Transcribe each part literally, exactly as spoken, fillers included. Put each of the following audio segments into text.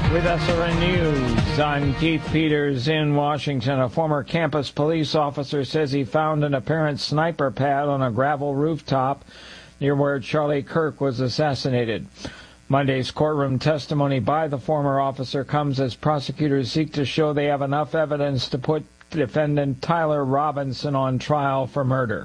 With S R N News, I'm Keith Peters in Washington. A former campus police officer says he found an apparent sniper pad on a gravel rooftop near where Charlie Kirk was assassinated. Monday's courtroom testimony by the former officer comes as prosecutors seek to show they have enough evidence to put defendant Tyler Robinson on trial for murder.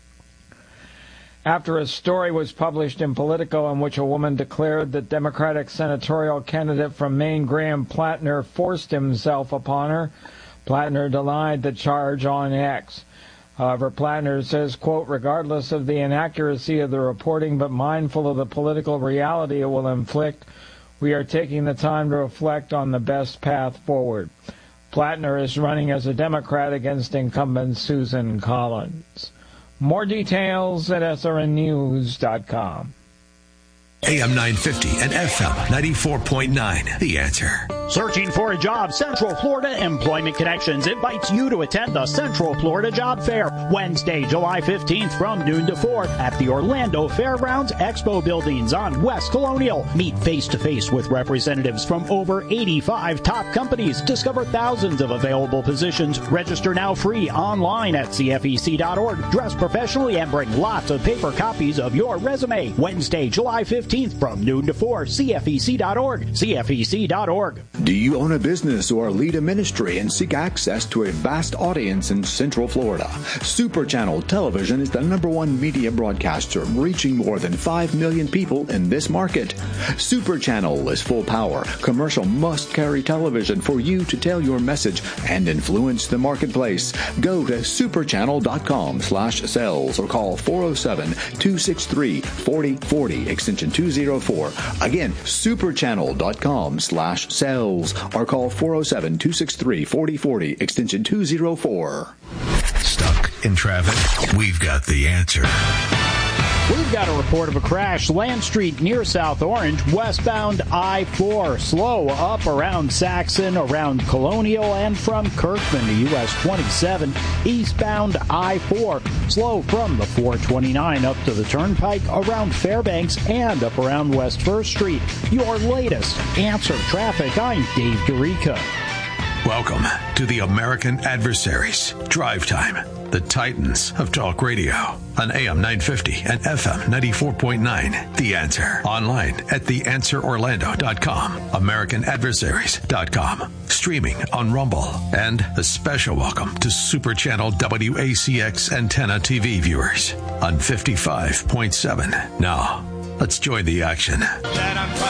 After a story was published in Politico in which a woman declared that Democratic senatorial candidate from Maine, Graham Plattner, forced himself upon her, Plattner denied the charge on X. However, Plattner says, quote, regardless of the inaccuracy of the reporting but mindful of the political reality it will inflict, we are taking the time to reflect on the best path forward. Plattner is running as a Democrat against incumbent Susan Collins. More details at S R N news dot com. A M nine fifty and F M ninety-four point nine. The Answer. Searching for a job? Central Florida Employment Connections invites you to attend the Central Florida Job Fair Wednesday, July fifteenth from noon to four at the Orlando Fairgrounds Expo Buildings on West Colonial. Meet face-to-face with representatives from over eighty-five top companies. Discover thousands of available positions. Register now free online at C F E C dot org. Dress professionally and bring lots of paper copies of your resume. Wednesday, July fifteenth from noon to four, C F E C dot org. C F E C dot org. Do you own a business or lead a ministry and seek access to a vast audience in Central Florida? Super Channel Television is the number one media broadcaster, reaching more than five million people in this market. Super Channel is full power, commercial must-carry television for you to tell your message and influence the marketplace. Go to superchannel.com slash sales or call four oh seven, two six three, four oh four oh, extension two oh four. Again, superchannel.com slash sales. Or call four oh seven, two six three, four oh four oh, extension two oh four. Stuck in traffic? We've got the answer. We've got a report of a crash. Land Street near South Orange, westbound I four. Slow up around Saxon, around Colonial, and from Kirkman to U S twenty-seven. Eastbound I four. Slow from the four twenty-nine up to the Turnpike, around Fairbanks, and up around West First Street. Your latest Answer Traffic. I'm Dave Dorica. Welcome to the American Adversaries. Drive Time, the Titans of Talk Radio on A M nine fifty and F M ninety-four point nine. The Answer. Online at the answer orlando dot com, american adversaries dot com. Streaming on Rumble. And a special welcome to Super Channel W A C X Antenna T V viewers on fifty-five point seven. Now, let's join the action.